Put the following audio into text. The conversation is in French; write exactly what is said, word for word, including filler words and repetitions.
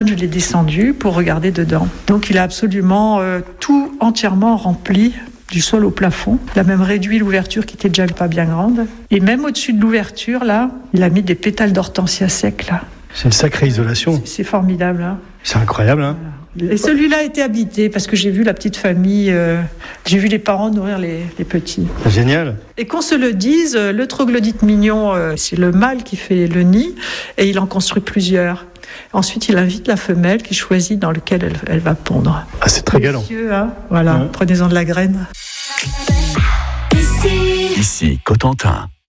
je l'ai descendu pour regarder dedans. Donc il a absolument euh, tout entièrement rempli du sol au plafond. Il a même réduit l'ouverture qui était déjà pas bien grande. Et même au-dessus de l'ouverture, là, il a mis des pétales d'hortensia secs, là. C'est une sacrée isolation. C'est, c'est formidable, hein. C'est incroyable, hein. Voilà. Et celui-là a été habité parce que j'ai vu la petite famille, euh, j'ai vu les parents nourrir les, les petits. Génial. Et qu'on se le dise, le troglodyte mignon, euh, c'est le mâle qui fait le nid et il en construit plusieurs. Ensuite, il invite la femelle qui choisit dans lequel elle, elle va pondre. Ah, c'est très galant. Monsieur, hein, voilà, Ouais. prenez-en de la graine. Ici Cotentin.